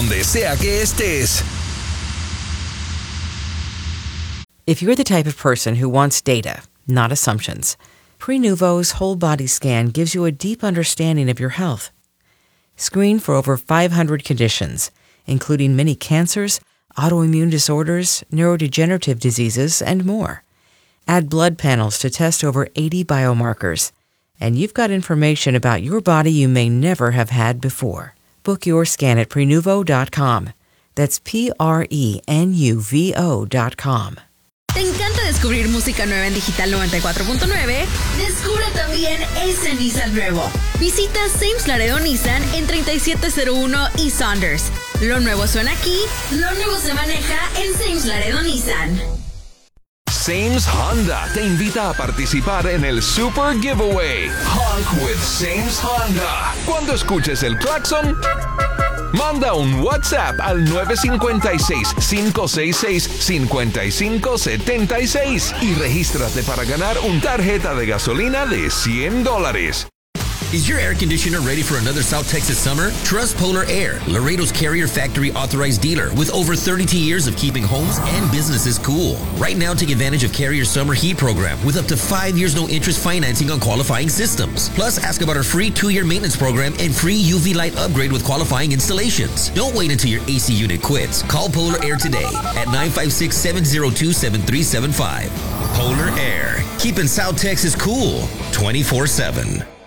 donde sea que estés. If you're the type of person who wants data, not assumptions, Prenuvo's whole body scan gives you a deep understanding of your health. Screen for over 500 conditions, including many cancers, autoimmune disorders, neurodegenerative diseases, and more. Add blood panels to test over 80 biomarkers, and you've got information about your body you may never have had before. Book your scan at Prenuvo.com. That's Prenuvo.com. ¿Te encanta descubrir música nueva en Digital 94.9? Descubre también ese Nissan nuevo. Visita Sames Laredo Nissan en 3701 y Saunders. Lo nuevo suena aquí, lo nuevo se maneja en Sames Laredo Nissan. Sames Honda te invita a participar en el Super Giveaway Honk with Sames Honda. Cuando escuches el claxon, manda un WhatsApp al 956-566-5576 y regístrate para ganar una tarjeta de gasolina de $100. Is your air conditioner ready for another South Texas summer? Trust Polar Air, Laredo's Carrier Factory authorized dealer with over 32 years of keeping homes and businesses cool. Right now, take advantage of Carrier's summer heat program with up to 5 years no interest financing on qualifying systems. Plus, ask about our free 2-year maintenance program and free UV light upgrade with qualifying installations. Don't wait until your AC unit quits. Call Polar Air today at 956-702-7375. Polar Air, keeping South Texas cool 24/7.